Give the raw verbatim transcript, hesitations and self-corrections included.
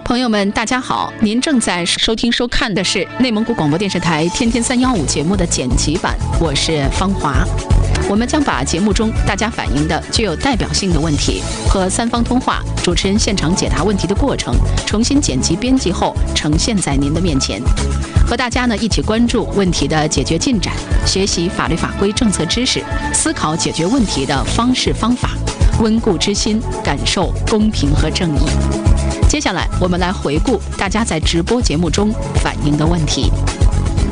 朋友们，大家好！您正在收听收看的是内蒙古广播电视台《天天三幺五》节目的剪辑版，我是方华。我们将把节目中大家反映的具有代表性的问题和三方通话主持人现场解答问题的过程重新剪辑编辑后呈现在您的面前，和大家呢一起关注问题的解决进展，学习法律法规政策知识，思考解决问题的方式方法，温故知新，感受公平和正义。接下来我们来回顾大家在直播节目中反映的问题。